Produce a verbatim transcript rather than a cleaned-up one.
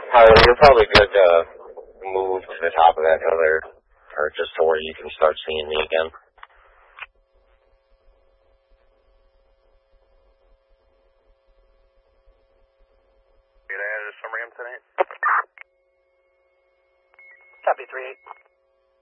Harley, you're probably good to move to the top of that hill there, or just to where you can start seeing me again. Get added to some ram tonight. Copy three eight.